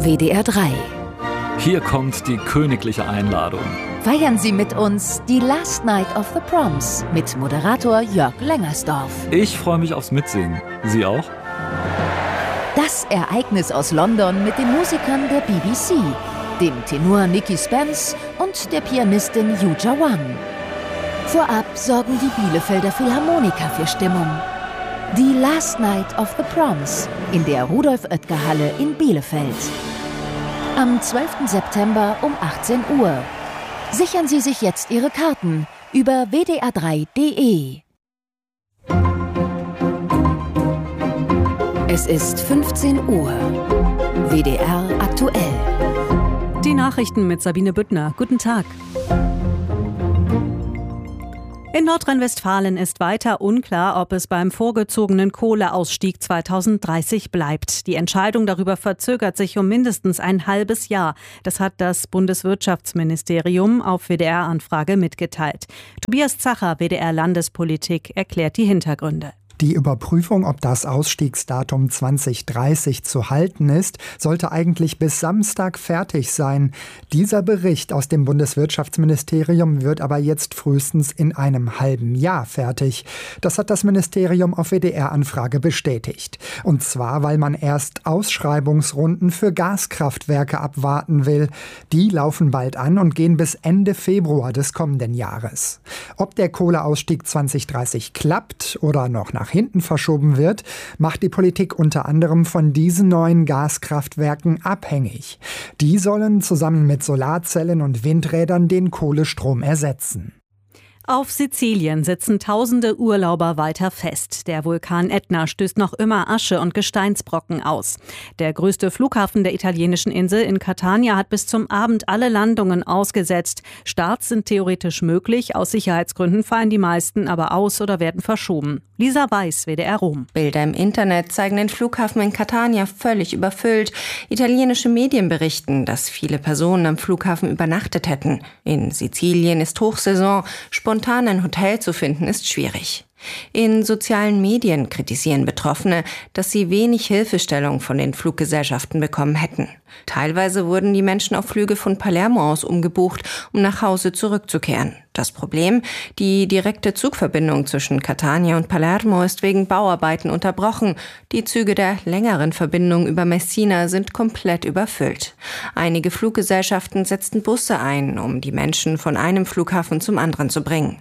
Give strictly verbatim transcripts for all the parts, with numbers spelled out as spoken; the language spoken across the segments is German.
W D R drei. Hier kommt die königliche Einladung. Feiern Sie mit uns die Last Night of the Proms mit Moderator Jörg Lengersdorf. Ich freue mich aufs Mitsingen. Sie auch? Das Ereignis aus London mit den Musikern der B B C, dem Tenor Nicky Spence und der Pianistin Yuja Wang. Vorab sorgen die Bielefelder Philharmoniker für Stimmung. Die Last Night of the Proms in der Rudolf-Oetker-Halle in Bielefeld. Am zwölften September um achtzehn Uhr. Sichern Sie sich jetzt Ihre Karten über w d r drei punkt d e. Es ist fünfzehn Uhr. W D R aktuell. Die Nachrichten mit Sabine Büttner. Guten Tag. In Nordrhein-Westfalen ist weiter unklar, ob es beim vorgezogenen Kohleausstieg zweitausenddreißig bleibt. Die Entscheidung darüber verzögert sich um mindestens ein halbes Jahr. Das hat das Bundeswirtschaftsministerium auf W D R-Anfrage mitgeteilt. Tobias Zacher, W D R-Landespolitik, erklärt die Hintergründe. Die Überprüfung, ob das Ausstiegsdatum zwanzig dreißig zu halten ist, sollte eigentlich bis Samstag fertig sein. Dieser Bericht aus dem Bundeswirtschaftsministerium wird aber jetzt frühestens in einem halben Jahr fertig. Das hat das Ministerium auf W D R-Anfrage bestätigt. Und zwar, weil man erst Ausschreibungsrunden für Gaskraftwerke abwarten will. Die laufen bald an und gehen bis Ende Februar des kommenden Jahres. Ob der Kohleausstieg zwanzig dreißig klappt oder noch nach hinten verschoben wird, macht die Politik unter anderem von diesen neuen Gaskraftwerken abhängig. Die sollen zusammen mit Solarzellen und Windrädern den Kohlestrom ersetzen. Auf Sizilien sitzen tausende Urlauber weiter fest. Der Vulkan Ätna stößt noch immer Asche und Gesteinsbrocken aus. Der größte Flughafen der italienischen Insel in Catania hat bis zum Abend alle Landungen ausgesetzt. Starts sind theoretisch möglich, aus Sicherheitsgründen fallen die meisten aber aus oder werden verschoben. Lisa Weiß, W D R Rom. Bilder im Internet zeigen den Flughafen in Catania völlig überfüllt. Italienische Medien berichten, dass viele Personen am Flughafen übernachtet hätten. In Sizilien ist Hochsaison. Spontan ein Hotel zu finden ist schwierig. In sozialen Medien kritisieren Betroffene, dass sie wenig Hilfestellung von den Fluggesellschaften bekommen hätten. Teilweise wurden die Menschen auf Flüge von Palermo aus umgebucht, um nach Hause zurückzukehren. Das Problem: Die direkte Zugverbindung zwischen Catania und Palermo ist wegen Bauarbeiten unterbrochen. Die Züge der längeren Verbindung über Messina sind komplett überfüllt. Einige Fluggesellschaften setzten Busse ein, um die Menschen von einem Flughafen zum anderen zu bringen.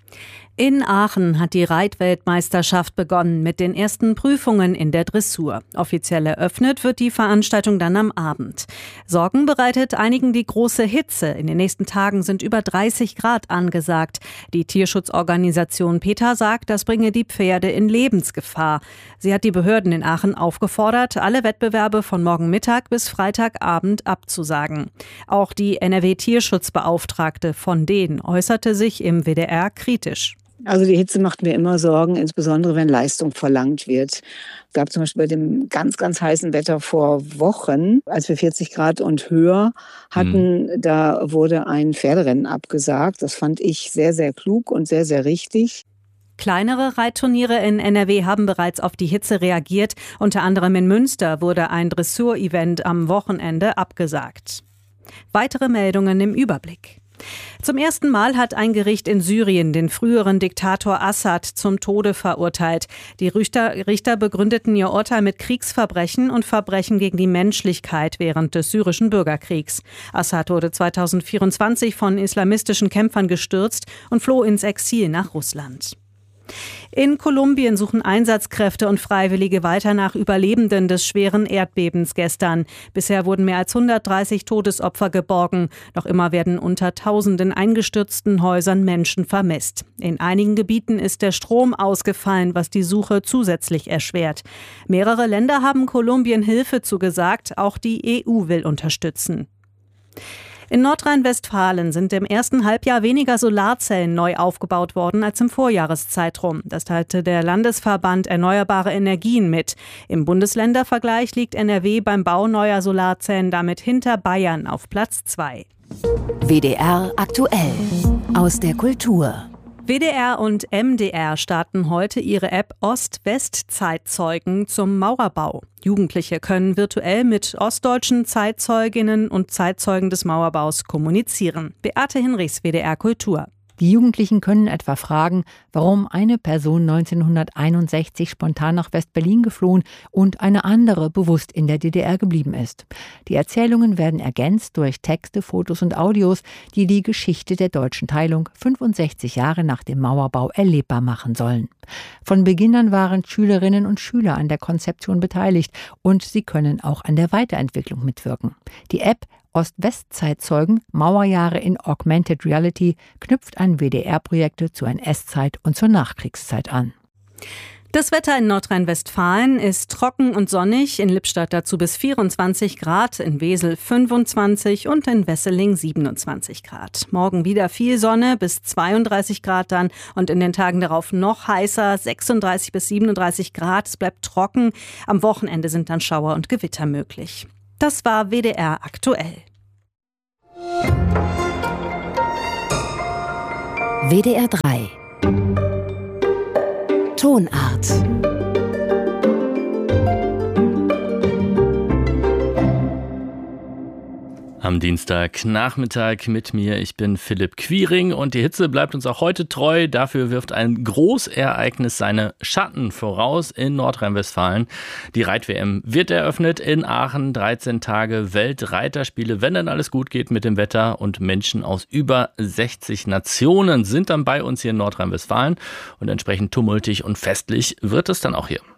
In Aachen hat die Reitweltmeisterschaft begonnen mit den ersten Prüfungen in der Dressur. Offiziell eröffnet wird die Veranstaltung dann am Abend. Sorgen bereitet einigen die große Hitze. In den nächsten Tagen sind über dreißig Grad angesagt. Die Tierschutzorganisation PETA sagt, das bringe die Pferde in Lebensgefahr. Sie hat die Behörden in Aachen aufgefordert, alle Wettbewerbe von morgen Mittag bis Freitagabend abzusagen. Auch die N R W-Tierschutzbeauftragte von denen äußerte sich im W D R kritisch. Also die Hitze macht mir immer Sorgen, insbesondere wenn Leistung verlangt wird. Es gab zum Beispiel bei dem ganz, ganz heißen Wetter vor Wochen, als wir vierzig Grad und höher hatten, mhm. da wurde ein Pferderennen abgesagt. Das fand ich sehr, sehr klug und sehr, sehr richtig. Kleinere Reitturniere in N R W haben bereits auf die Hitze reagiert. Unter anderem in Münster wurde ein Dressur-Event am Wochenende abgesagt. Weitere Meldungen im Überblick. Zum ersten Mal hat ein Gericht in Syrien den früheren Diktator Assad zum Tode verurteilt. Die Richter, Richter begründeten ihr Urteil mit Kriegsverbrechen und Verbrechen gegen die Menschlichkeit während des syrischen Bürgerkriegs. Assad wurde zweitausendvierundzwanzig von islamistischen Kämpfern gestürzt und floh ins Exil nach Russland. In Kolumbien suchen Einsatzkräfte und Freiwillige weiter nach Überlebenden des schweren Erdbebens gestern. Bisher wurden mehr als hundertdreißig Todesopfer geborgen. Noch immer werden unter tausenden eingestürzten Häusern Menschen vermisst. In einigen Gebieten ist der Strom ausgefallen, was die Suche zusätzlich erschwert. Mehrere Länder haben Kolumbien Hilfe zugesagt. Auch die E U will unterstützen. In Nordrhein-Westfalen sind im ersten Halbjahr weniger Solarzellen neu aufgebaut worden als im Vorjahreszeitraum. Das teilte der Landesverband Erneuerbare Energien mit. Im Bundesländervergleich liegt N R W beim Bau neuer Solarzellen damit hinter Bayern auf Platz zwei. W D R aktuell aus der Kultur. W D R und M D R starten heute ihre App Ost-West-Zeitzeugen zum Mauerbau. Jugendliche können virtuell mit ostdeutschen Zeitzeuginnen und Zeitzeugen des Mauerbaus kommunizieren. Beate Hinrichs, W D R Kultur. Die Jugendlichen können etwa fragen, warum eine Person neunzehnhunderteinundsechzig spontan nach West-Berlin geflohen und eine andere bewusst in der D D R geblieben ist. Die Erzählungen werden ergänzt durch Texte, Fotos und Audios, die die Geschichte der deutschen Teilung fünfundsechzig Jahre nach dem Mauerbau erlebbar machen sollen. Von Beginn an waren Schülerinnen und Schüler an der Konzeption beteiligt und sie können auch an der Weiterentwicklung mitwirken. Die App Ost-West-Zeitzeugen, Mauerjahre in Augmented Reality knüpft an W D R-Projekte zur N S-Zeit und zur Nachkriegszeit an. Das Wetter in Nordrhein-Westfalen ist trocken und sonnig, in Lippstadt dazu bis vierundzwanzig Grad, in Wesel fünfundzwanzig und in Wesseling siebenundzwanzig Grad. Morgen wieder viel Sonne bis zweiunddreißig Grad dann und in den Tagen darauf noch heißer, sechsunddreißig bis siebenunddreißig Grad. Es bleibt trocken. Am Wochenende sind dann Schauer und Gewitter möglich. Das war W D R aktuell. W D R drei Tonart. Am Dienstagnachmittag mit mir, ich bin Philipp Quiring und die Hitze bleibt uns auch heute treu. Dafür wirft ein Großereignis seine Schatten voraus in Nordrhein-Westfalen. Die Reit-W M wird eröffnet in Aachen, dreizehn Tage Weltreiterspiele, wenn dann alles gut geht mit dem Wetter, und Menschen aus über sechzig Nationen sind dann bei uns hier in Nordrhein-Westfalen und entsprechend tumultig und festlich wird es dann auch hier.